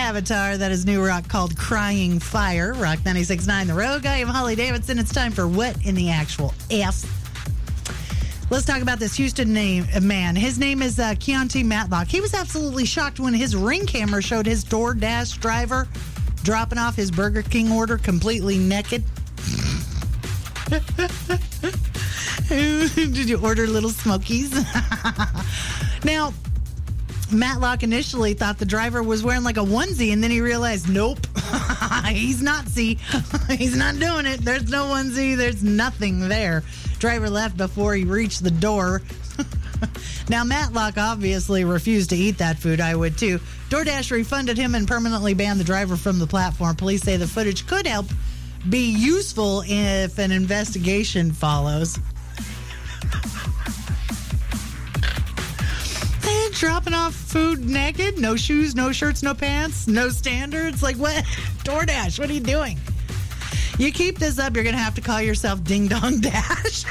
Avatar. That is new rock called Crying Fire. Rock 96.9 The Rogue. I am Holly Davidson. It's time for What in the Actual F. Let's talk about this Houston man. His name is Keontae Matlock. He was absolutely shocked when his Ring camera showed his DoorDash driver dropping off his Burger King order completely naked. Did you order Little Smokies? Now, Matlock initially thought the driver was wearing like a onesie, and then he realized, nope, he's not. See, he's not doing it. There's no onesie. There's nothing there. Driver left before he reached the door. Now, Matlock obviously refused to eat that food. I would too. DoorDash refunded him and permanently banned the driver from the platform. Police say the footage could help be useful if an investigation follows. Dropping off food naked, no shoes, no shirts, no pants, no standards. Like what? DoorDash, what are you doing? You keep this up, you're going to have to call yourself Ding Dong Dash.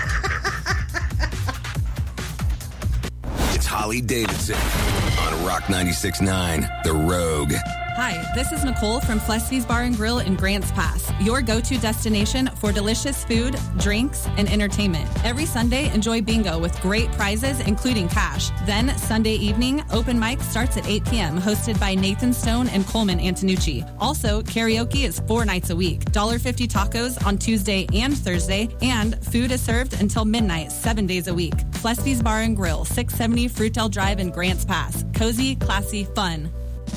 It's Holly Davidson on Rock 96.9 The Rogue. Hi, this is Nicole from Flesky's Bar and Grill in Grants Pass, your go-to destination for delicious food, drinks, and entertainment. Every Sunday, enjoy bingo with great prizes, including cash. Then, Sunday evening, open mic starts at 8 p.m., hosted by Nathan Stone and Coleman Antonucci. Also, karaoke is 4 nights a week, $1.50 tacos on Tuesday and Thursday, and food is served until midnight, 7 days a week. Flesky's Bar and Grill, 670 Fruitel Drive in Grants Pass. Cozy, classy, fun.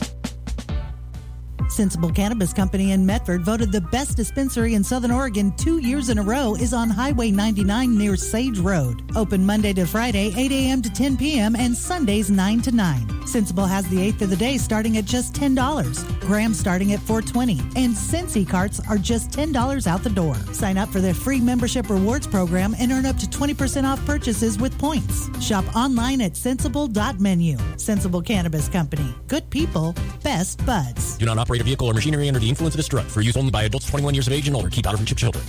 Sensible Cannabis Company in Medford, voted the best dispensary in Southern Oregon 2 years in a row, is on Highway 99 near Sage Road. Open Monday to Friday, 8 a.m. to 10 p.m. and Sundays 9 to 9. Sensible has the eighth of the day starting at just $10. Grams starting at $4.20. And Sensi carts are just $10 out the door. Sign up for their free membership rewards program and earn up to 20% off purchases with points. Shop online at sensible.menu. Sensible Cannabis Company. Good people, best buds. Do not operate a vehicle or machinery under the influence of this drug. For use only by adults 21 years of age and older. Keep out of children.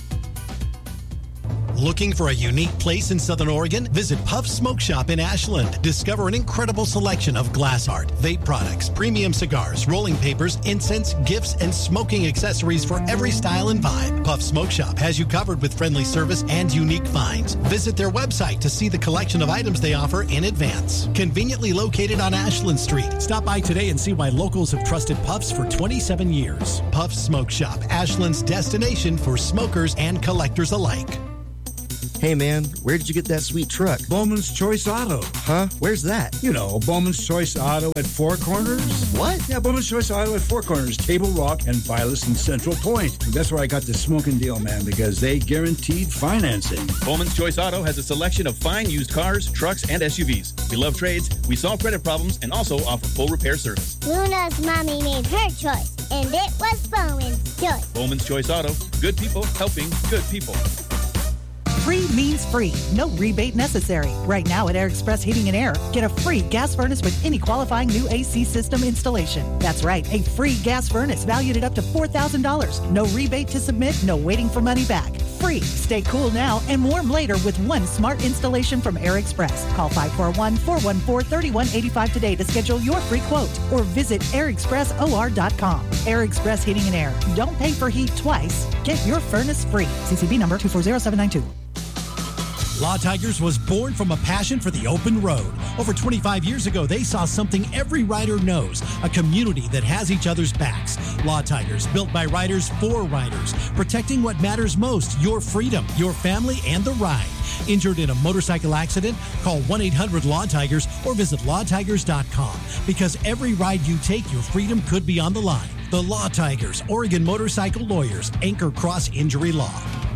Looking for a unique place in Southern Oregon? Visit Puff Smoke Shop in Ashland. Discover an incredible selection of glass art, vape products, premium cigars, rolling papers, incense, gifts, and smoking accessories for every style and vibe. Puff Smoke Shop has you covered with friendly service and unique finds. Visit their website to see the collection of items they offer in advance. Conveniently located on Ashland Street. Stop by today and see why locals have trusted Puffs for 27 years. Puff Smoke Shop, Ashland's destination for smokers and collectors alike. Hey, man, where did you get that sweet truck? Bowman's Choice Auto. Huh? Where's that? You know, Bowman's Choice Auto at Four Corners. What? Yeah, Bowman's Choice Auto at Four Corners, Table Rock, and Vilas and Central Point. That's where I got the smoking deal, man, because they guaranteed financing. Bowman's Choice Auto has a selection of fine used cars, trucks, and SUVs. We love trades, we solve credit problems, and also offer full repair service. Luna's mommy made her choice, and it was Bowman's Choice. Bowman's Choice Auto. Good people helping good people. Free means free. No rebate necessary. Right now at Air Express Heating and Air, get a free gas furnace with any qualifying new AC system installation. That's right, a free gas furnace valued at up to $4,000. No rebate to submit, no waiting for money back. Free. Stay cool now and warm later with one smart installation from Air Express. Call 541-414-3185 today to schedule your free quote or visit airexpressor.com. Air Express Heating and Air. Don't pay for heat twice. Get your furnace free. CCB number 240792. Law Tigers was born from a passion for the open road. Over 25 years ago, they saw something every rider knows, a community that has each other's backs. Law Tigers, built by riders for riders, protecting what matters most, your freedom, your family, and the ride. Injured in a motorcycle accident? Call 1-800-LAW-TIGERS or visit lawtigers.com. Because every ride you take, your freedom could be on the line. The Law Tigers, Oregon Motorcycle Lawyers, Anchor Cross Injury Law.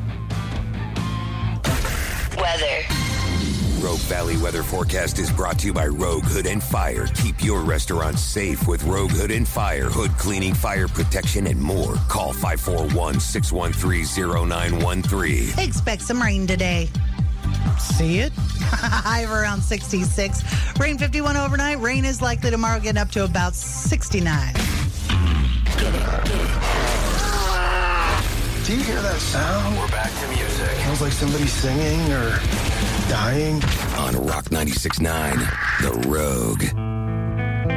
Weather. Rogue Valley weather forecast is brought to you by Rogue Hood and Fire. Keep your restaurant safe with Rogue Hood and Fire. Hood cleaning, fire protection, and more. Call 541-613-0913. Expect some rain today. See it? High of around 66. Rain 51 overnight. Rain is likely tomorrow, getting up to about 69. Do you hear that sound? We're back to music. Sounds like somebody singing or dying. On Rock 96.9, The Rogue.